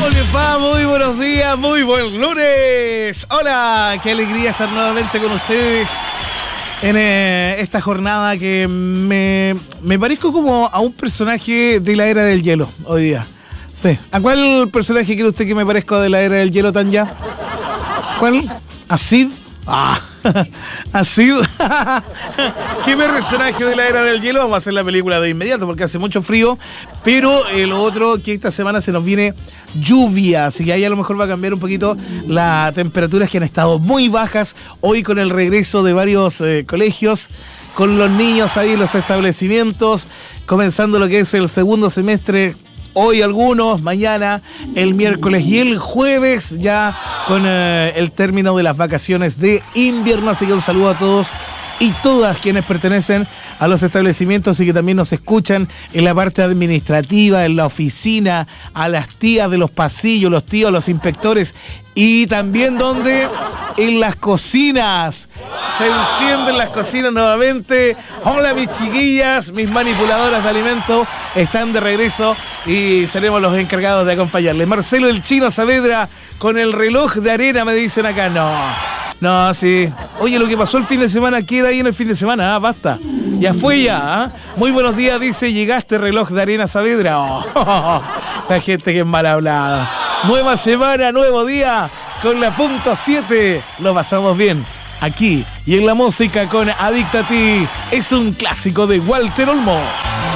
¿Cómo que va? Muy buenos días, muy buen lunes. Hola, qué alegría estar nuevamente con ustedes en esta jornada que me parezco como a un personaje de la Era del Hielo hoy día. Sí. ¿A cuál personaje cree usted que me parezco de la Era del Hielo, Tanya? ¿Cuál? ¿A Sid? Ah, ¿a Sid? ¿Qué personaje de la Era del Hielo? Vamos a hacer la película de inmediato porque hace mucho frío. Pero lo otro, que esta semana se nos viene lluvia, así que ahí a lo mejor va a cambiar un poquito las temperaturas que han estado muy bajas. Hoy con el regreso de varios colegios, con los niños ahí en los establecimientos, comenzando lo que es el segundo semestre. Hoy algunos, mañana, el miércoles y el jueves ya con el término de las vacaciones de invierno. Así que un saludo a todos y todas quienes pertenecen a los establecimientos y que también nos escuchan en la parte administrativa, en la oficina, a las tías de los pasillos, los tíos, los inspectores y también donde en las cocinas. Se encienden las cocinas nuevamente. Hola mis chiquillas, mis manipuladoras de alimentos están de regreso y seremos los encargados de acompañarles. Marcelo el Chino Saavedra con el reloj de arena, me dicen acá. No, sí. Oye, lo que pasó el fin de semana queda ahí en el fin de semana, basta. Ya fue ya, Muy buenos días, dice, llegaste reloj de arena Saavedra. Oh, la gente que es mal hablada. Nueva semana, nuevo día, con la punto 7. Lo pasamos bien aquí y en la música con Adicta a ti. Es un clásico de Walter Olmos.